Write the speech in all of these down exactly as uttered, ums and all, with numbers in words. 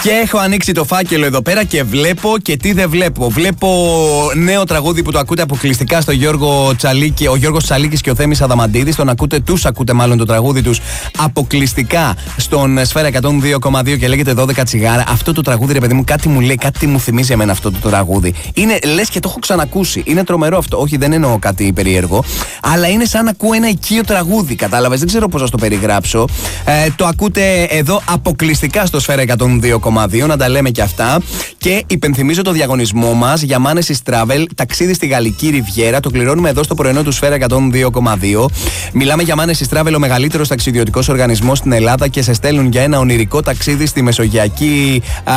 Και έχω ανοίξει το φάκελο εδώ πέρα και βλέπω και τι δεν βλέπω. Βλέπω νέο τραγούδι που το ακούτε αποκλειστικά στο Γιώργο Τσαλίκη, ο Γιώργος Τσαλίκης και ο Θέμης Αδαμαντίδης. Τον ακούτε, τους ακούτε μάλλον το τραγούδι τους αποκλειστικά στον Σφαίρα εκατόν δύο κόμμα δύο και λέγεται δώδεκα τσιγάρα. Αυτό το τραγούδι, ρε παιδί μου, κάτι μου λέει, κάτι μου θυμίζει εμένα αυτό το τραγούδι. Είναι λες και το έχω ξανακούσει. Είναι τρομερό αυτό. Όχι, δεν εννοώ κάτι περίεργο, αλλά είναι σαν να ακούω ένα οικείο τραγούδι. Κατάλαβες, δεν ξέρω πώς να το περιγράψω. Ε, το ακούτε εδώ αποκλειστικά στο Σφαίρα εκατόν δύο κόμμα δύο, να τα λέμε και αυτά. Και υπενθυμίζω το διαγωνισμό μας για Manesis Travel, ταξίδι στη Γαλλική Ριβιέρα. Το κληρώνουμε εδώ στο πρωινό του Σφαίρα εκατόν δύο κόμμα δύο. Μιλάμε για Manesis Travel, ο μεγαλύτερος ταξιδιωτικός οργανισμός στην Ελλάδα, και σε στέλνουν για ένα ονειρικό ταξίδι στη Μεσογειακή α,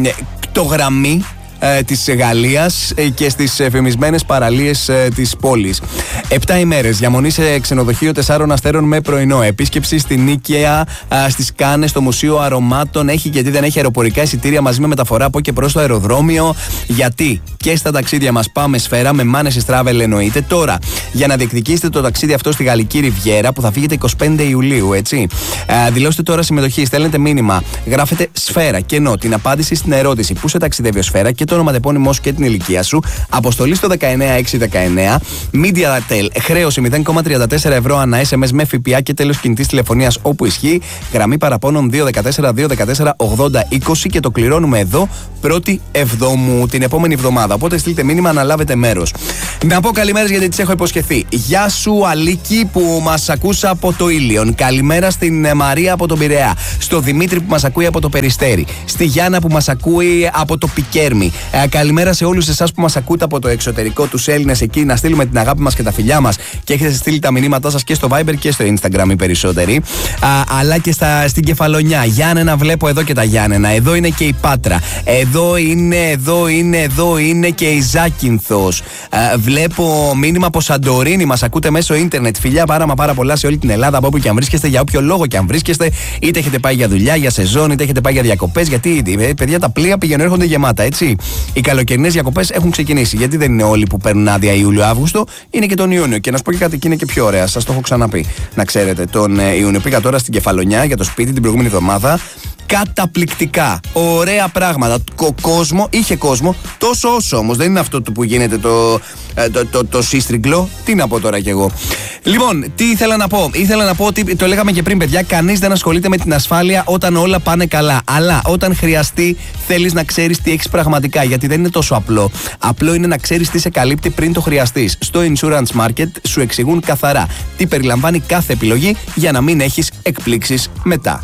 κτογραμμή Ε, της Γαλλίας ε, και στις εφημισμένες παραλίες ε, της πόλης. Επτά ημέρες διαμονή σε ξενοδοχείο τεσσάρων αστέρων με πρωινό. Επίσκεψη στην Νίκαια, ε, στις Κάνες, στο Μουσείο Αρωμάτων. Έχει και τι δεν έχει αεροπορικά εισιτήρια μαζί με μεταφορά από και προς το αεροδρόμιο. Γιατί και στα ταξίδια μας πάμε Σφαίρα με Manesis Travel εννοείται. Τώρα, για να διεκδικήσετε το ταξίδι αυτό στη Γαλλική Ριβιέρα που θα φύγετε εικοστή πέμπτη Ιουλίου, έτσι. Ε, δηλώστε τώρα συμμετοχή, στέλνετε μήνυμα, γράφετε Σφαίρα και ενώ την απάντηση στην ερώτηση που σε ταξιδεύει ο Σφαίρα και το ονοματεπώνυμό σου και την ηλικία σου. Αποστολή στο δεκαεννιά έξι δεκαεννιά. MediaTel. Χρέωση μηδέν κόμμα τριάντα τέσσερα ευρώ ανά ες εμ ες με ΦΠΑ και τέλος κινητής τηλεφωνίας όπου ισχύει. Γραμμή παραπώνων δύο ένα τέσσερα δύο ένα τέσσερα ογδόντα είκοσι και το κληρώνουμε εδώ πρώτη Εβδόμου την επόμενη εβδομάδα. Οπότε στείλτε μήνυμα να λάβετε μέρος. Να πω καλημέρες γιατί τις έχω υποσχεθεί. Γεια σου Αλίκη που μας ακούσα από το Ήλιον. Καλημέρα στην Μαρία από τον Πειραιά. Στο Δημήτρη που μας ακούει από το Περιστέρι. Στη Γιάννα που μας ακούει από το Πικέρμι. Ε, καλημέρα σε όλους εσάς που μας ακούτε από το εξωτερικό, τους Έλληνες εκεί. Να στείλουμε την αγάπη μας και τα φιλιά μας. Και έχετε στείλει τα μηνύματά σας και στο Viber και στο Instagram οι περισσότεροι. Α, αλλά και στα, στην Κεφαλονιά. Γιάννενα, βλέπω εδώ και τα Γιάννενα. Εδώ είναι και η Πάτρα. Εδώ είναι, εδώ είναι, εδώ είναι και η Ζάκυνθος. Α, βλέπω μήνυμα από Σαντορίνη. Μας ακούτε μέσω ίντερνετ. Φιλιά πάρα μα πάρα πολλά σε όλη την Ελλάδα, από όπου και αν βρίσκεστε, για όποιο λόγο και αν βρίσκεστε. Είτε έχετε πάει για δουλειά, για σεζόν, είτε έχετε πάει για διακοπές. Γιατί, παιδιά, τα πλοία πηγαίνουν, έρχονται γεμάτα, έτσι. Οι καλοκαιρινές διακοπές έχουν ξεκινήσει. Γιατί δεν είναι όλοι που παίρνουν άδεια Ιούλιο-Αύγουστο, είναι και τον Ιούνιο. Και να σου πω και κάτι, και είναι και πιο ωραία. Σας το έχω ξαναπεί. Να ξέρετε, τον Ιούνιο πήγα τώρα στην Κεφαλονιά για το σπίτι την προηγούμενη εβδομάδα. Καταπληκτικά. Ωραία πράγματα. Ο κόσμο, είχε κόσμο, τόσο όσο όμως. Δεν είναι αυτό που γίνεται το, το, το, το, το σύστριγκλο. Τι να πω τώρα κι εγώ. Λοιπόν, τι ήθελα να πω. Ήθελα να πω ότι το λέγαμε και πριν, παιδιά. Κανείς δεν ασχολείται με την ασφάλεια όταν όλα πάνε καλά. Αλλά όταν χρειαστεί, θέλεις να ξέρεις τι έχεις πραγματικά. Γιατί δεν είναι τόσο απλό. Απλό είναι να ξέρεις τι σε καλύπτει πριν το χρειαστείς. Στο Insurance Market σου εξηγούν καθαρά τι περιλαμβάνει κάθε επιλογή για να μην έχεις εκπλήξεις μετά.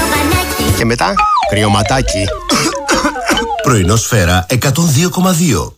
Και μετά, κρυωματάκι. Πρωινό Σφαίρα εκατόν δύο κόμμα δύο.